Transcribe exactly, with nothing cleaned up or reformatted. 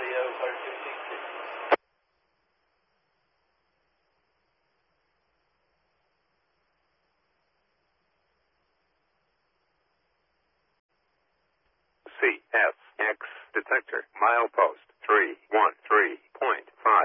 C S X detector, milepost three one three point five.